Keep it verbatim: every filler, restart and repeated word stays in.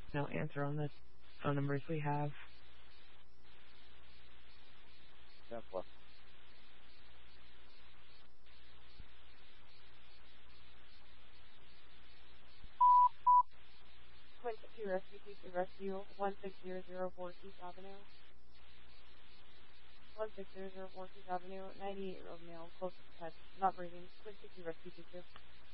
No answer on the phone numbers we have. That's what. Twin two Rescue, please do rescue one six zero zero four Keith Avenue. one six zero zero four Keith Avenue, ninety-eight year old male, close to the touch, not breathing. Twin two Rescue, please do.